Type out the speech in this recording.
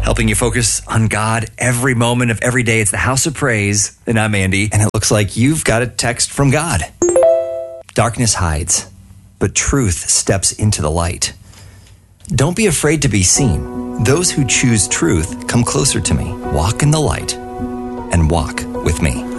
helping you focus on God every moment of every day. It's the House of Praise, and I'm Andy, and it looks like you've got a text from God. Darkness hides, but truth steps into the light. Don't be afraid to be seen. Those who choose truth come closer to me. Walk in the light and walk with me.